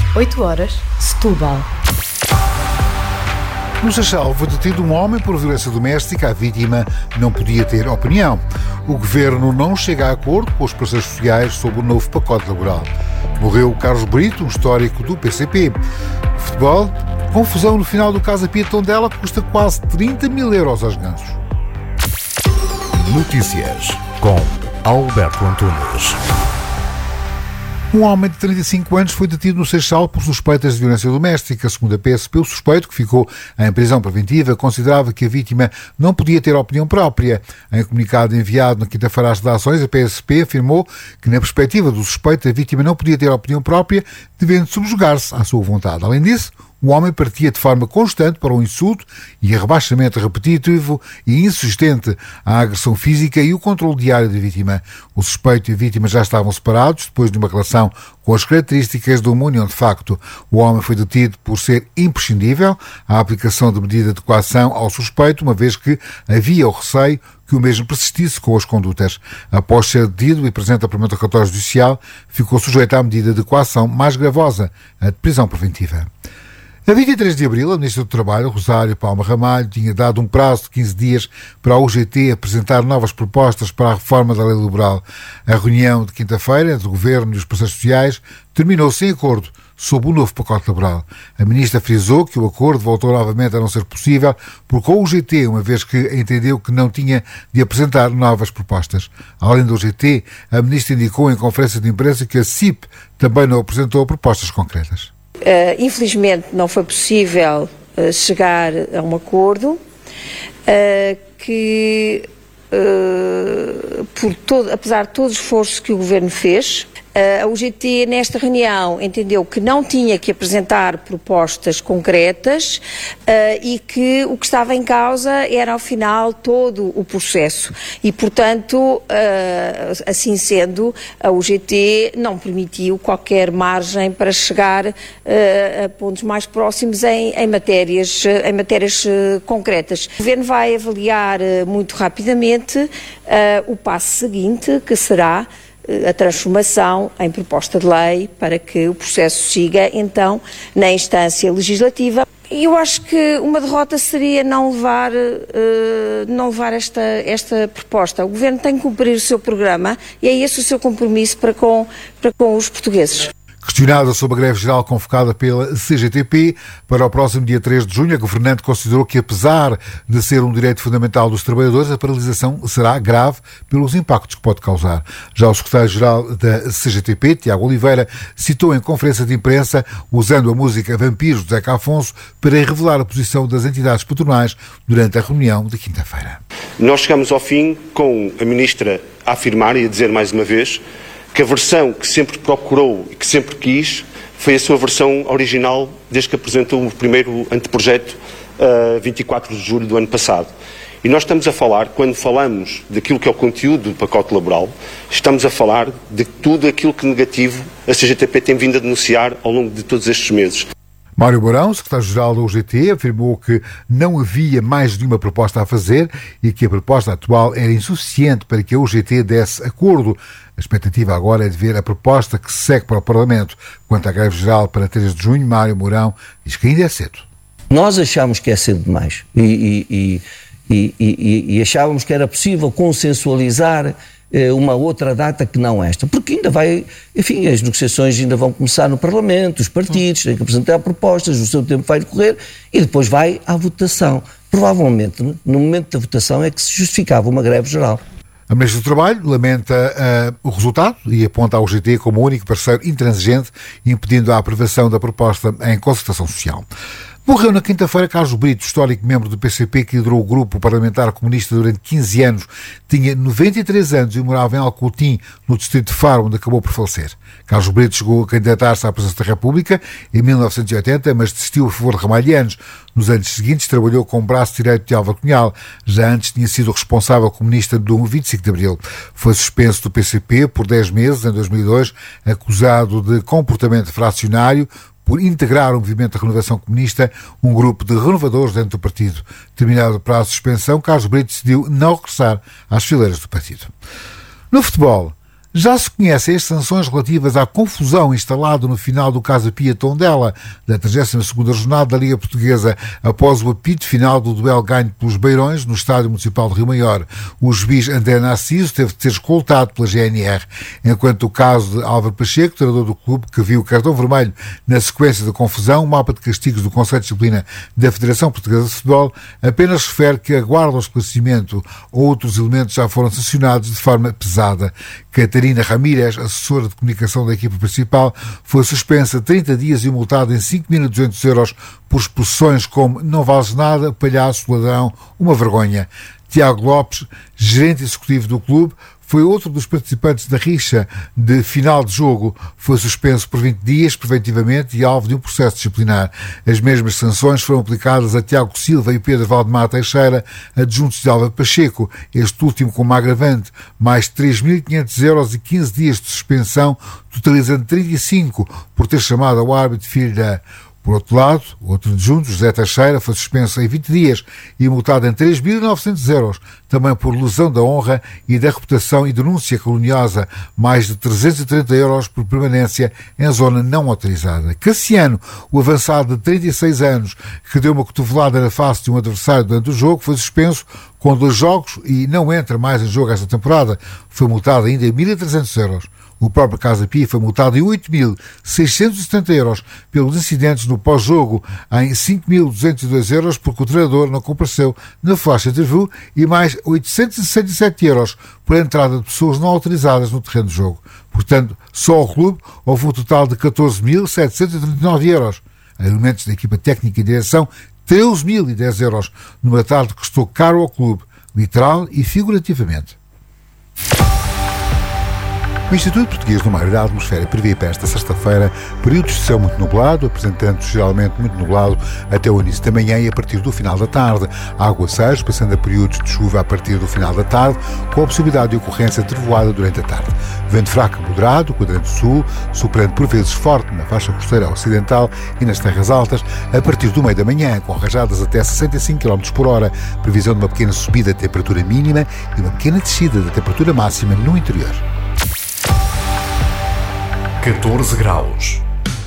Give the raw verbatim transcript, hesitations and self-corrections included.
oito horas, Setúbal. No Seixal foi detido um homem por violência doméstica. A vítima não podia ter opinião. O governo não chega a acordo com os parceiros sociais sobre o novo pacote laboral. Morreu Carlos Brito, um histórico do P C P. Futebol, confusão no final do Casa Pia Tondela, custa quase trinta mil euros aos gansos. Notícias com Alberto Antunes. Um homem de trinta e cinco anos foi detido no Seixal por suspeitas de violência doméstica. Segundo a P S P, o suspeito, que ficou em prisão preventiva, considerava que a vítima não podia ter opinião própria. Em comunicado enviado na quinta-feira às redações, a P S P afirmou que, na perspectiva do suspeito, a vítima não podia ter opinião própria, devendo subjugar-se à sua vontade. Além disso, o homem partia de forma constante para o insulto e rebaixamento repetitivo e insistente à agressão física e o controle diário da vítima. O suspeito e a vítima já estavam separados depois de uma relação com as características de uma união de facto. O homem foi detido por ser imprescindível a aplicação de medida de coação ao suspeito, uma vez que havia o receio que o mesmo persistisse com as condutas. Após ser detido e presente a primeiro cartório judicial, ficou sujeito à medida de coação mais gravosa, a de prisão preventiva. A vinte e três de abril, a Ministra do Trabalho, Rosário Palma Ramalho, tinha dado um prazo de quinze dias para a U G T apresentar novas propostas para a reforma da lei laboral. A reunião de quinta-feira entre o Governo e os parceiros sociais terminou sem acordo sobre o novo pacote laboral. A Ministra frisou que o acordo voltou novamente a não ser possível porque a U G T, uma vez que entendeu que não tinha de apresentar novas propostas. Além da U G T, a Ministra indicou em conferência de imprensa que a C I P também não apresentou propostas concretas. Uh, infelizmente não foi possível uh, chegar a um acordo uh, que, uh, por todo, apesar de todo o esforço que o Governo fez, uh, a U G T nesta reunião entendeu que não tinha que apresentar propostas concretas uh, e que o que estava em causa era ao final todo o processo e, portanto, uh, assim sendo, a U G T não permitiu qualquer margem para chegar uh, a pontos mais próximos em, em matérias, em matérias uh, concretas. O Governo vai avaliar uh, muito rapidamente uh, o passo seguinte, que será a transformação em proposta de lei para que o processo siga, então, na instância legislativa. E eu acho que uma derrota seria não levar, uh, não levar esta, esta proposta. O Governo tem que cumprir o seu programa e é esse o seu compromisso para com, para com os portugueses. Questionada sobre a greve geral convocada pela C G T P para o próximo dia três de junho, a governante considerou que, apesar de ser um direito fundamental dos trabalhadores, a paralisação será grave pelos impactos que pode causar. Já o secretário-geral da C G T P, Tiago Oliveira, citou em conferência de imprensa, usando a música Vampiros de Zeca Afonso, para revelar a posição das entidades patronais durante a reunião de quinta-feira. Nós chegamos ao fim com a Ministra a afirmar e a dizer mais uma vez que a versão que sempre procurou e que sempre quis foi a sua versão original desde que apresentou o primeiro anteprojeto a vinte e quatro de julho do ano passado. E nós estamos a falar, quando falamos daquilo que é o conteúdo do pacote laboral, estamos a falar de tudo aquilo que negativo a C G T P tem vindo a denunciar ao longo de todos estes meses. Mário Mourão, secretário-geral da U G T, afirmou que não havia mais nenhuma proposta a fazer e que a proposta atual era insuficiente para que a U G T desse acordo. A expectativa agora é de ver a proposta que segue para o Parlamento. Quanto à greve geral para três de junho, Mário Mourão diz que ainda é cedo. Nós achamos que é cedo demais e, e, e, e, e achávamos que era possível consensualizar uma outra data que não esta, porque ainda vai, enfim, as negociações ainda vão começar no Parlamento, os partidos têm que apresentar propostas, o seu tempo vai decorrer e depois vai à votação. Provavelmente, no momento da votação é que se justificava uma greve geral. A Ministra do Trabalho lamenta uh, o resultado e aponta a U G T como o único parceiro intransigente, impedindo a aprovação da proposta em concertação social. Morreu na quinta-feira Carlos Brito, histórico membro do P C P que liderou o grupo parlamentar comunista durante quinze anos. Tinha noventa e três anos e morava em Alcotim, no distrito de Faro, onde acabou por falecer. Carlos Brito chegou a candidatar-se à presidência da República em mil novecentos e oitenta, mas desistiu a favor de Ramalhianos. Nos anos seguintes trabalhou como braço direito de Álvaro Cunhal. Já antes tinha sido responsável comunista do vinte e cinco de abril. Foi suspenso do P C P por dez meses em dois mil e dois, acusado de comportamento fracionário, por integrar o movimento de renovação comunista, um grupo de renovadores dentro do partido. Terminado o prazo de suspensão, Carlos Brito decidiu não regressar às fileiras do partido. No futebol, Já se conhecem as sanções relativas à confusão instalada no final do Casa Pia Tondela, da trigésima segunda jornada da Liga Portuguesa, após o apito final do duelo ganho pelos Beirões no Estádio Municipal de Rio Maior. O juiz André Narciso teve de ser escoltado pela G N R, enquanto o caso de Álvaro Pacheco, treinador do clube, que viu o cartão vermelho na sequência da confusão, o mapa de castigos do Conselho de Disciplina da Federação Portuguesa de Futebol, apenas refere que aguarda o esclarecimento. Outros elementos já foram sancionados de forma pesada. Catarina Ramírez, assessora de comunicação da equipa principal, foi suspensa trinta dias e multada em cinco mil e duzentos euros por expressões como "não vales nada", "palhaço", "ladrão", "uma vergonha". Tiago Lopes, gerente executivo do clube, foi outro dos participantes da rixa de final de jogo. Foi suspenso por vinte dias preventivamente e alvo de um processo disciplinar. As mesmas sanções foram aplicadas a Tiago Silva e Pedro Valdemar Teixeira, adjuntos de Álvaro Pacheco, este último com uma agravante, mais três mil e quinhentos euros e quinze dias de suspensão, totalizando trinta e cinco por ter chamado ao árbitro filho da... Por outro lado, o outro adjunto, José Teixeira, foi suspenso em vinte dias e multado em três mil e novecentos euros, também por lesão da honra e da reputação e denúncia caluniosa, mais de trezentos e trinta euros por permanência em zona não autorizada. Cassiano, o avançado de trinta e seis anos, que deu uma cotovelada na face de um adversário durante o jogo, foi suspenso com dois jogos e não entra mais em jogo esta temporada. Foi multado ainda em mil e trezentos euros. O próprio Casa Pia foi multado em oito mil seiscentos e setenta euros pelos incidentes no pós-jogo, em cinco mil duzentos e dois euros porque o treinador não compareceu na flash interview e mais oitocentos e sessenta e sete euros por entrada de pessoas não autorizadas no terreno de jogo. Portanto, só ao clube houve um total de catorze mil setecentos e trinta e nove euros. A elementos da equipa técnica e direção, treze mil e dez euros, numa tarde que custou caro ao clube, literal e figurativamente. O Instituto Português do Mar e da Atmosfera prevê para esta sexta-feira períodos de céu muito nublado, apresentando-se geralmente muito nublado até o início da manhã e a partir do final da tarde. Aguaceiros, passando a períodos de chuva a partir do final da tarde, com a possibilidade de ocorrência de trovoada durante a tarde. Vento fraco moderado, quadrante sul, soprando por vezes forte na faixa costeira ocidental e nas terras altas, a partir do meio da manhã, com rajadas até sessenta e cinco quilómetros por hora, previsão de uma pequena subida da temperatura mínima e uma pequena descida da temperatura máxima no interior. catorze graus.